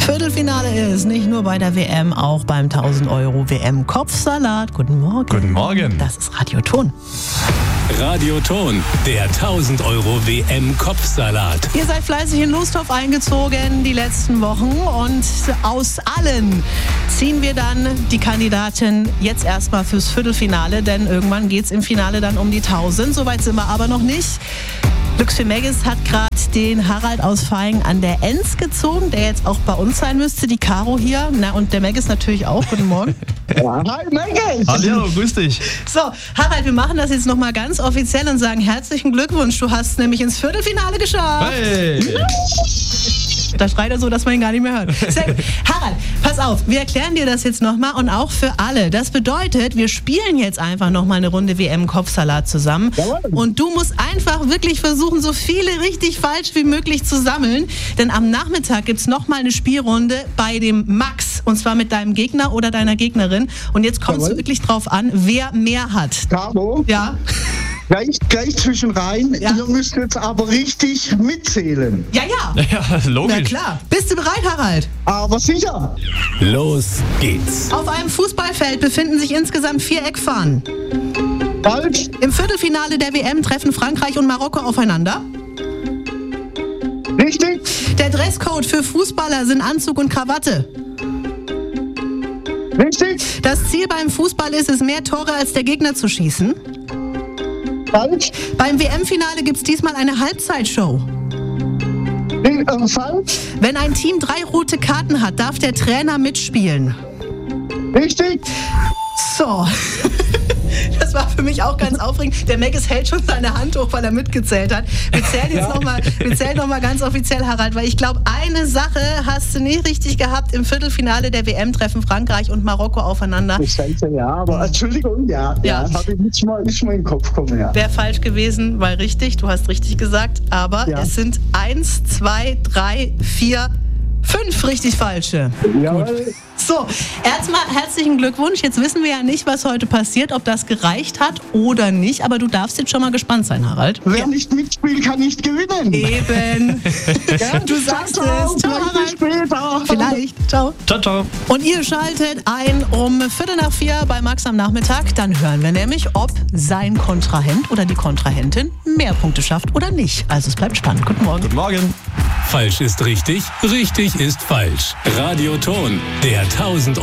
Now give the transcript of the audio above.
Viertelfinale ist nicht nur bei der WM, auch beim 1000 Euro WM-Kopfsalat. Guten Morgen. Guten Morgen. Das ist Radio Ton. Radio Ton, der 1000 Euro WM-Kopfsalat. Ihr seid fleißig in Lusthof eingezogen die letzten Wochen und aus allen ziehen wir dann die Kandidaten jetzt erstmal fürs Viertelfinale, denn irgendwann geht es im Finale dann um die 1000. Soweit sind wir aber noch nicht. Lux für Maggis hat gerade den Harald aus Vaihingen an der Enz gezogen, der jetzt auch bei uns sein müsste. Die Caro hier, na und der Maggis natürlich auch. Guten Morgen. Ja. Hi Maggis! Hallo, grüß dich. So, Harald, wir machen das jetzt nochmal ganz offiziell und sagen herzlichen Glückwunsch. Du hast nämlich ins Viertelfinale geschafft. Hey! Da schreit er so, dass man ihn gar nicht mehr hört. Sehr gut. Harald, pass auf, wir erklären dir das jetzt nochmal und auch für alle. Das bedeutet, wir spielen jetzt einfach nochmal eine Runde WM-Kopfsalat zusammen. Jawohl. Und du musst einfach wirklich versuchen, so viele richtig falsch wie möglich zu sammeln. Denn am Nachmittag gibt es nochmal eine Spielrunde bei dem Max. Und zwar mit deinem Gegner oder deiner Gegnerin. Und jetzt kommt es wirklich drauf an, wer mehr hat. Caro, Ja? gleich zwischen rein. Ja. Ihr müsst jetzt aber richtig mitzählen. Ja, ja. Ja, Na logisch. klar. Bist du bereit, Harald? Aber sicher. Los geht's. Auf einem Fußballfeld befinden sich insgesamt 4 Eckfahnen. Falsch. Im Viertelfinale der WM treffen Frankreich und Marokko aufeinander. Richtig. Der Dresscode für Fußballer sind Anzug und Krawatte. Richtig. Das Ziel beim Fußball ist es, mehr Tore als der Gegner zu schießen. Falsch. Beim WM-Finale gibt es diesmal eine Halbzeitshow. Falsch. Wenn ein Team 3 rote Karten hat, darf der Trainer mitspielen. Richtig. So. Das war für mich auch ganz aufregend. Der Maggis hält schon seine Hand hoch, weil er mitgezählt hat. Wir zählen jetzt noch mal ganz offiziell, Harald, weil ich glaube, eine Sache hast du nicht richtig gehabt. Im Viertelfinale der WM treffen Frankreich und Marokko aufeinander. Ich denke, ja, aber Entschuldigung, ja. Habe ich nicht mal in den Kopf gekommen, ja. Wäre falsch gewesen, weil richtig, du hast richtig gesagt, aber Ja. es sind 1, 2, 3, 4, 5 richtig falsche. Jawohl. So, erstmal herzlichen Glückwunsch. Jetzt wissen wir ja nicht, was heute passiert, ob das gereicht hat oder nicht, aber du darfst jetzt schon mal gespannt sein, Harald. Wer nicht mitspielt, kann nicht gewinnen. Eben. Ja, Du sagst ciao, es. Ciao, vielleicht Harald. bis später. Vielleicht. Ciao. Ciao, ciao. Und ihr schaltet ein um 3:45 bei Max am Nachmittag. Dann hören wir nämlich, ob sein Kontrahent oder die Kontrahentin mehr Punkte schafft oder nicht. Also es bleibt spannend. Guten Morgen. Guten Morgen. Falsch ist richtig, richtig ist falsch. Radio Ton, der 1000 Euro